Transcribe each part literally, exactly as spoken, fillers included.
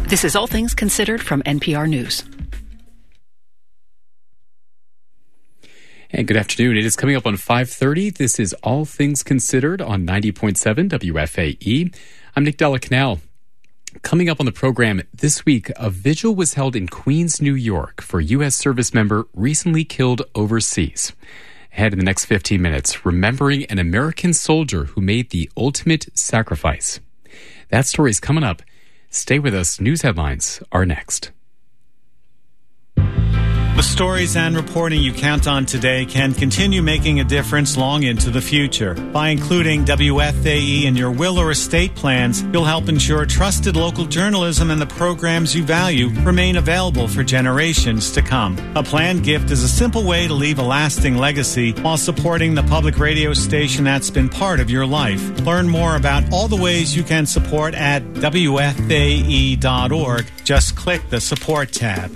This is All Things Considered from N P R News. And good afternoon. It is coming up on five thirty. This is All Things Considered on ninety point seven W F A E. I'm Nick Della Canal. Coming up on the program this week, a vigil was held in Queens, New York for U S service member recently killed overseas. Ahead in the next fifteen minutes, remembering an American soldier who made the ultimate sacrifice. That story is coming up. Stay with us. News headlines are next. The stories and reporting you count on today can continue making a difference long into the future. By including W F A E in your will or estate plans, you'll help ensure trusted local journalism and the programs you value remain available for generations to come. A planned gift is a simple way to leave a lasting legacy while supporting the public radio station that's been part of your life. Learn more about all the ways you can support at W F A E dot org. Just click the support tab.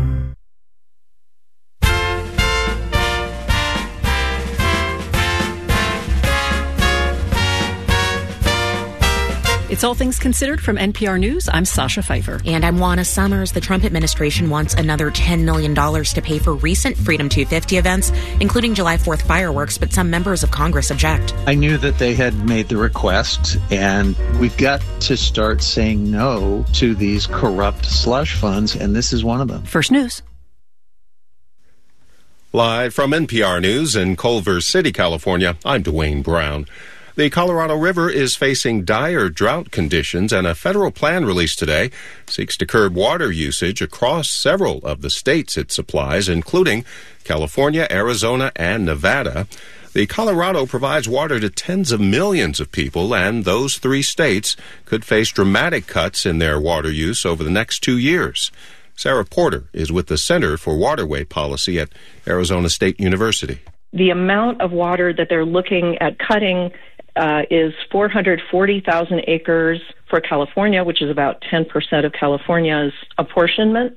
It's All Things Considered from N P R News. I'm Sasha Pfeiffer. And I'm Juana Summers. The Trump administration wants another ten million dollars to pay for recent Freedom two fifty events, including July fourth fireworks, but some members of Congress object. I knew that they had made the request, and we've got to start saying no to these corrupt slush funds, and this is one of them. First News. Live from N P R News in Culver City, California, I'm Dwayne Brown. The Colorado River is facing dire drought conditions, and a federal plan released today seeks to curb water usage across several of the states it supplies, including California, Arizona, and Nevada. The Colorado provides water to tens of millions of people, and those three states could face dramatic cuts in their water use over the next two years. Sarah Porter is with the Center for Waterway Policy at Arizona State University. The amount of water that they're looking at cutting Uh, is four hundred forty thousand acres for California, which is about ten percent of California's apportionment,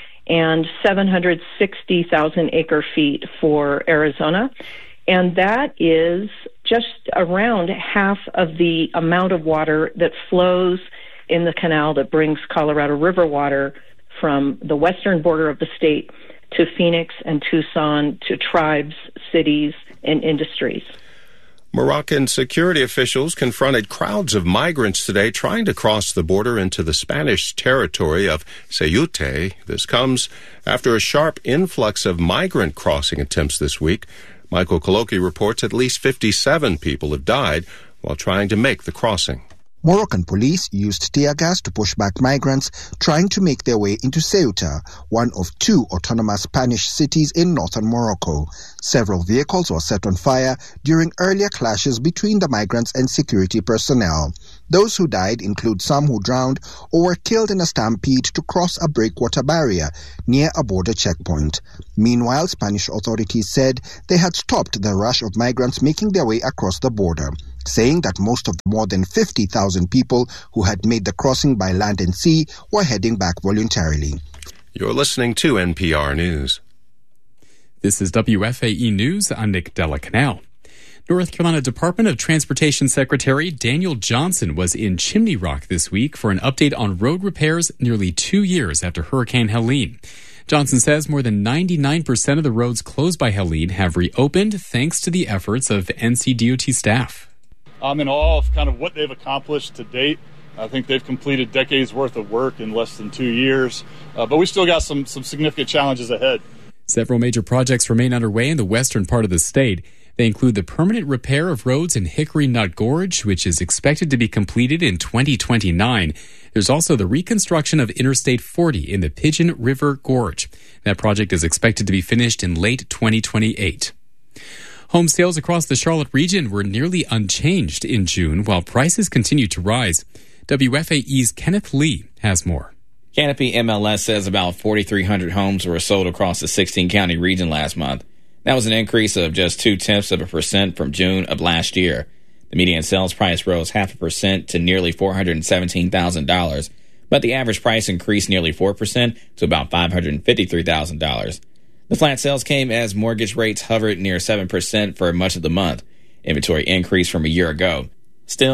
and seven hundred sixty thousand acre feet for Arizona. And that is just around half of the amount of water that flows in the canal that brings Colorado River water from the western border of the state to Phoenix and Tucson, to tribes, cities, and industries. Moroccan security officials confronted crowds of migrants today trying to cross the border into the Spanish territory of Ceuta. This comes after a sharp influx of migrant crossing attempts this week. Michael Coloki reports at least fifty-seven people have died while trying to make the crossing. Moroccan police used tear gas to push back migrants trying to make their way into Ceuta, one of two autonomous Spanish cities in northern Morocco. Several vehicles were set on fire during earlier clashes between the migrants and security personnel. Those who died include some who drowned or were killed in a stampede to cross a breakwater barrier near a border checkpoint. Meanwhile, Spanish authorities said they had stopped the rush of migrants making their way across the border, saying that most of the more than fifty thousand people who had made the crossing by land and sea were heading back voluntarily. You're listening to N P R News. This is W F A E News. I'm Nick Della Canal. North Carolina Department of Transportation Secretary Daniel Johnson was in Chimney Rock this week for an update on road repairs nearly two years after Hurricane Helene. Johnson says more than ninety-nine percent of the roads closed by Helene have reopened thanks to the efforts of N C D O T staff. I'm in awe of kind of what they've accomplished to date. I think they've completed decades worth of work in less than two years, uh, but we still got some, some significant challenges ahead. Several major projects remain underway in the western part of the state. They include the permanent repair of roads in Hickory Nut Gorge, which is expected to be completed in twenty twenty-nine. There's also the reconstruction of Interstate forty in the Pigeon River Gorge. That project is expected to be finished in late twenty twenty-eight. Home sales across the Charlotte region were nearly unchanged in June, while prices continue to rise. W F A E's Kenneth Lee has more. Canopy M L S says about forty-three hundred homes were sold across the sixteen-county region last month. That was an increase of just two-tenths of a percent from June of last year. The median sales price rose half a percent to nearly four hundred seventeen thousand dollars, but the average price increased nearly four percent to about five hundred fifty-three thousand dollars. The flat sales came as mortgage rates hovered near seven percent for much of the month. Inventory increased from a year ago. Still,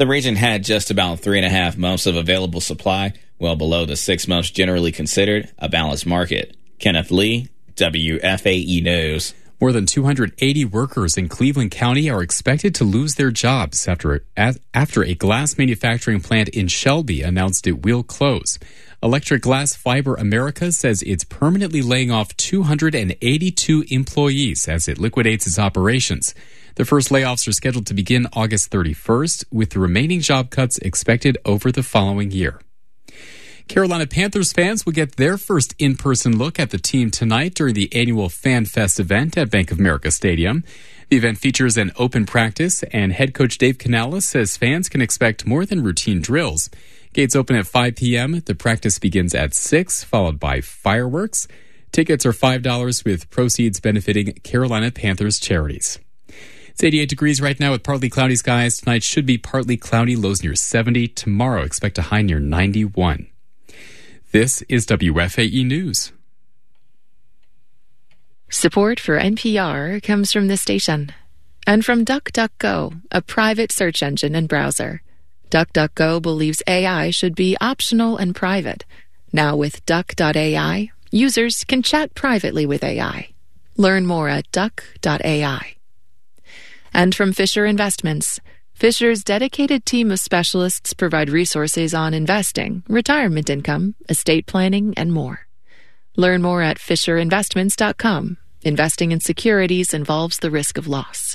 The region had just about three and a half months of available supply, well below the six months generally considered a balanced market. Kenneth Lee, W F A E News. More than two hundred eighty workers in Cleveland County are expected to lose their jobs after, after a glass manufacturing plant in Shelby announced it will close. Electric Glass Fiber America says it's permanently laying off two hundred eighty-two employees as it liquidates its operations. The first layoffs are scheduled to begin August thirty-first, with the remaining job cuts expected over the following year. Carolina Panthers fans will get their first in-person look at the team tonight during the annual Fan Fest event at Bank of America Stadium. The event features an open practice, and head coach Dave Canales says fans can expect more than routine drills. Gates open at five p.m. The practice begins at six, followed by fireworks. Tickets are five dollars with proceeds benefiting Carolina Panthers charities. It's eighty-eight degrees right now with partly cloudy skies. Tonight should be partly cloudy, lows near seventy. Tomorrow, expect a high near ninety-one. This is W F A E News. Support for N P R comes from this station and from DuckDuckGo, a private search engine and browser. DuckDuckGo believes A I should be optional and private. Now with Duck dot A I, users can chat privately with A I. Learn more at Duck dot A I. And from Fisher Investments. Fisher's dedicated team of specialists provide resources on investing, retirement income, estate planning, and more. Learn more at fisher investments dot com. Investing in securities involves the risk of loss.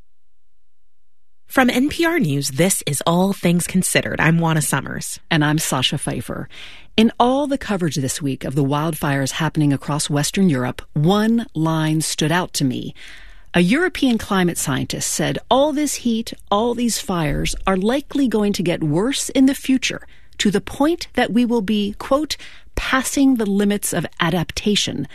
From N P R News, this is All Things Considered. I'm Juana Summers. And I'm Sasha Pfeiffer. In all the coverage this week of the wildfires happening across Western Europe, one line stood out to me. A European climate scientist said all this heat, all these fires are likely going to get worse in the future to the point that we will be, quote, passing the limits of adaptation.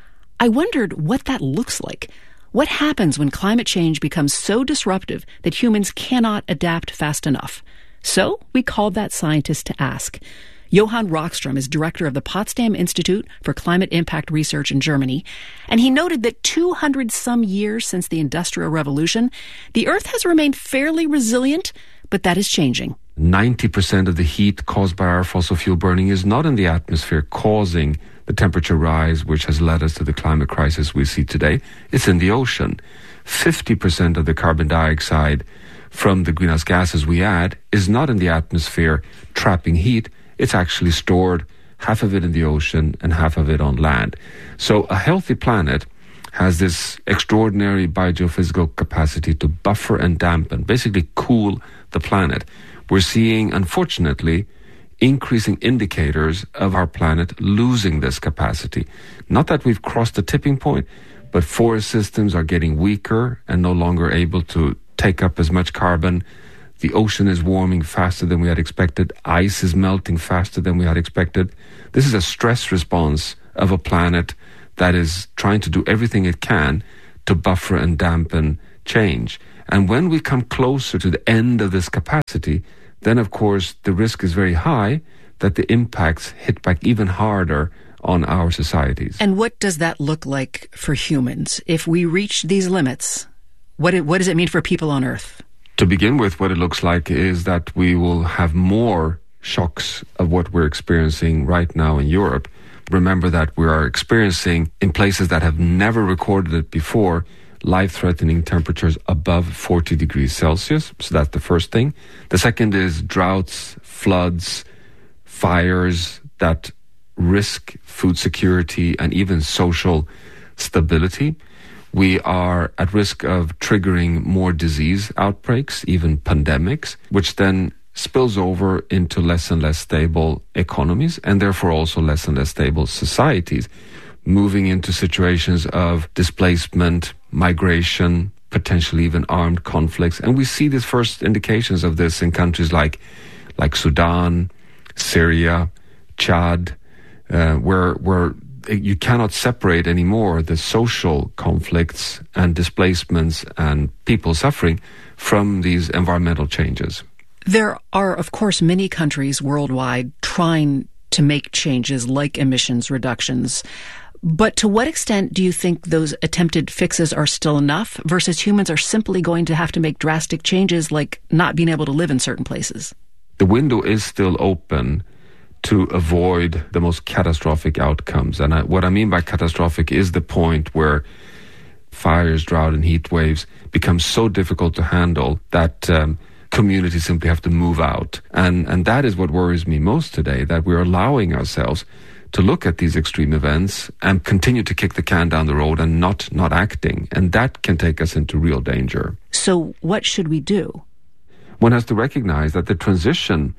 I wondered what that looks like. What happens when climate change becomes so disruptive that humans cannot adapt fast enough? So we called that scientist to ask. Johann Rockström is director of the Potsdam Institute for Climate Impact Research in Germany, and he noted that two hundred some years since the Industrial Revolution, the Earth has remained fairly resilient, but that is changing. ninety percent of the heat caused by our fossil fuel burning is not in the atmosphere causing the temperature rise, which has led us to the climate crisis we see today. It's in the ocean. fifty percent of the carbon dioxide from the greenhouse gases we add is not in the atmosphere trapping heat. It's actually stored, half of it in the ocean and half of it on land. So a healthy planet has this extraordinary biogeophysical capacity to buffer and dampen, basically cool the planet. We're seeing, unfortunately, increasing indicators of our planet losing this capacity. Not that we've crossed the tipping point, but forest systems are getting weaker and no longer able to take up as much carbon. The ocean is warming faster than we had expected. Ice is melting faster than we had expected. This is a stress response of a planet that is trying to do everything it can to buffer and dampen change. And when we come closer to the end of this capacity, then of course the risk is very high that the impacts hit back even harder on our societies. And what does that look like for humans? If we reach these limits, what it, what does it mean for people on Earth? To begin with, what it looks like is that we will have more shocks of what we're experiencing right now in Europe. Remember that we are experiencing, in places that have never recorded it before, life-threatening temperatures above forty degrees Celsius. So that's the first thing. The second is droughts, floods, fires that risk food security and even social stability. We are at risk of triggering more disease outbreaks, even pandemics, which then spills over into less and less stable economies and therefore also less and less stable societies, moving into situations of displacement, migration, potentially even armed conflicts. And we see these first indications of this in countries like, like Sudan, Syria, Chad, uh, where, where you cannot separate anymore the social conflicts and displacements and people suffering from these environmental changes. There are, of course, many countries worldwide trying to make changes like emissions reductions. But to what extent do you think those attempted fixes are still enough versus humans are simply going to have to make drastic changes like not being able to live in certain places? The window is still open to avoid the most catastrophic outcomes. And I, what I mean by catastrophic is the point where fires, drought, and heat waves become so difficult to handle that um, communities simply have to move out. And, and that is what worries me most today, that we're allowing ourselves to look at these extreme events and continue to kick the can down the road and not not acting. And that can take us into real danger. So what should we do? One has to recognize that the transition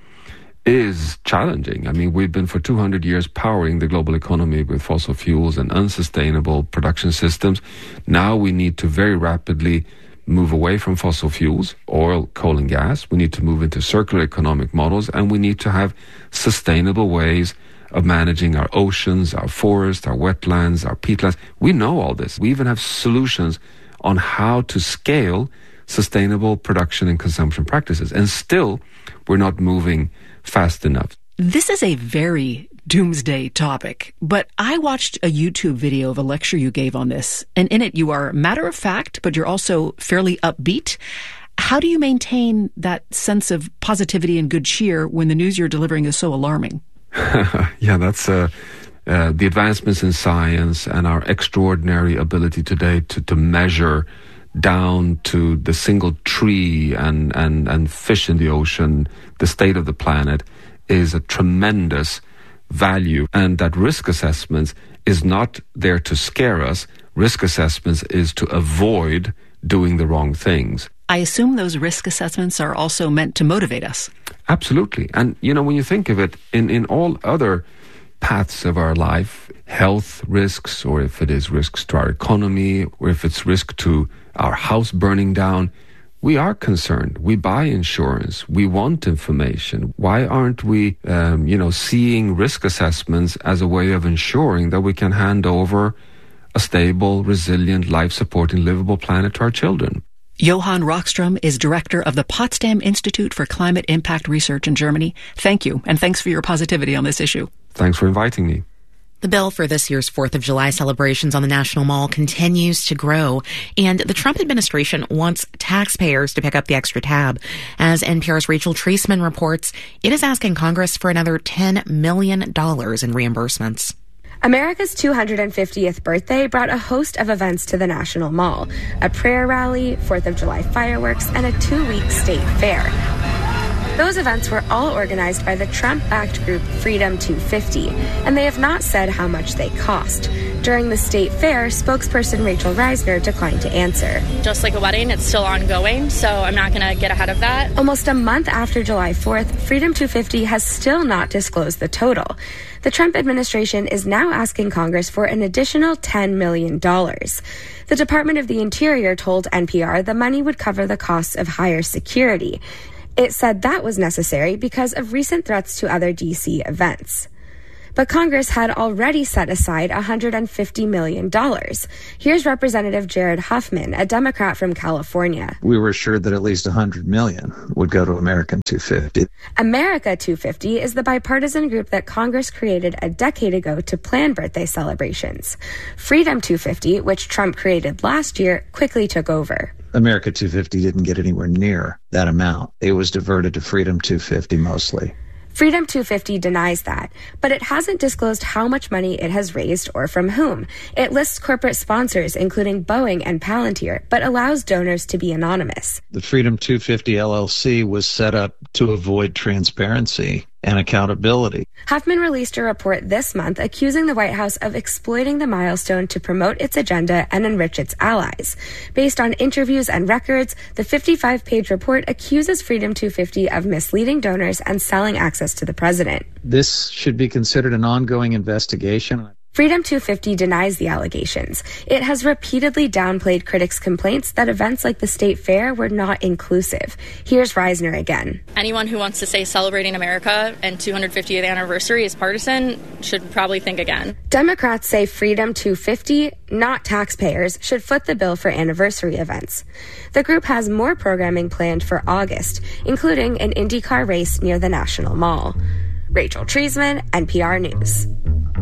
is challenging. I mean, we've been for two hundred years powering the global economy with fossil fuels and unsustainable production systems. Now we need to very rapidly move away from fossil fuels, oil, coal, and gas. We need to move into circular economic models, and we need to have sustainable ways of managing our oceans, our forests, our wetlands, our peatlands. We know all this. We even have solutions on how to scale sustainable production and consumption practices. And still, we're not moving fast enough. This is a very doomsday topic, but I watched a YouTube video of a lecture you gave on this, and in it you are matter of fact, but you're also fairly upbeat. How do you maintain that sense of positivity and good cheer when the news you're delivering is so alarming? yeah, that's uh, uh, the advancements in science and our extraordinary ability today to, to measure down to the single tree and, and, and fish in the ocean, the state of the planet, is a tremendous value. And that risk assessments is not there to scare us. Risk assessments is to avoid doing the wrong things. I assume those risk assessments are also meant to motivate us. Absolutely. And, you know, when you think of it, in, in all other paths of our life, health risks, or if it is risks to our economy, or if it's risk to our house burning down, we are concerned. We buy insurance. We want information. Why aren't we, um, you know, seeing risk assessments as a way of ensuring that we can hand over a stable, resilient, life-supporting, livable planet to our children? Johan Rockström is director of the Potsdam Institute for Climate Impact Research in Germany. Thank you, and thanks for your positivity on this issue. Thanks for inviting me. The bill for this year's fourth of July celebrations on the National Mall continues to grow, and the Trump administration wants taxpayers to pick up the extra tab. As N P R's Rachel Treisman reports, it is asking Congress for another ten million dollars in reimbursements. America's two hundred fiftieth birthday brought a host of events to the National Mall, a prayer rally, fourth of July fireworks, and a two-week state fair. Those events were all organized by the Trump-backed group Freedom two fifty, and they have not said how much they cost. During the state fair, spokesperson Rachel Reisner declined to answer. Just like a wedding, it's still ongoing, so I'm not going to get ahead of that. Almost a month after July fourth, Freedom two fifty has still not disclosed the total. The Trump administration is now asking Congress for an additional ten million dollars. The Department of the Interior told N P R the money would cover the costs of higher security. It said that was necessary because of recent threats to other D C events. But Congress had already set aside one hundred fifty million dollars. Here's Representative Jared Huffman, a Democrat from California. We were assured that at least one hundred million dollars would go to American two fifty. America two fifty is the bipartisan group that Congress created a decade ago to plan birthday celebrations. Freedom two fifty, which Trump created last year, quickly took over. America two fifty didn't get anywhere near that amount. It was diverted to Freedom two fifty mostly. Freedom two fifty denies that, but it hasn't disclosed how much money it has raised or from whom. It lists corporate sponsors, including Boeing and Palantir, but allows donors to be anonymous. The Freedom two fifty L L C was set up to avoid transparency and accountability. Huffman released a report this month accusing the White House of exploiting the milestone to promote its agenda and enrich its allies. Based on interviews and records, the fifty-five page report accuses Freedom two fifty of misleading donors and selling access to the president. This should be considered an ongoing investigation. Freedom two fifty denies the allegations. It has repeatedly downplayed critics' complaints that events like the state fair were not inclusive. Here's Reisner again. Anyone who wants to say celebrating America and two hundred fiftieth anniversary is partisan should probably think again. Democrats say Freedom two fifty, not taxpayers, should foot the bill for anniversary events. The group has more programming planned for August, including an IndyCar race near the National Mall. Rachel Treisman, N P R News.